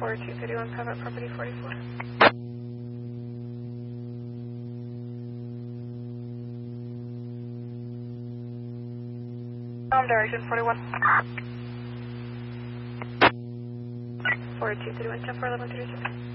4231, private property 44. Direction 41. 4231, 10 4 11 32.